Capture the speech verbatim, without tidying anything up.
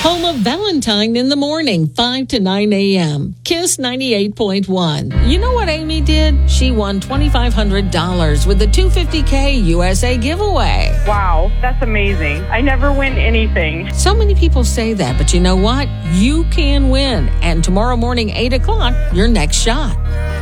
Home of Valentine in the morning, five to nine a.m. Kiss ninety-eight point one. You know what Amy did? She won twenty-five hundred dollars with the two hundred fifty K U S A giveaway. Wow, that's amazing. I never win anything. So many people say that, but you know what? You can win. And tomorrow morning, eight o'clock, your next shot.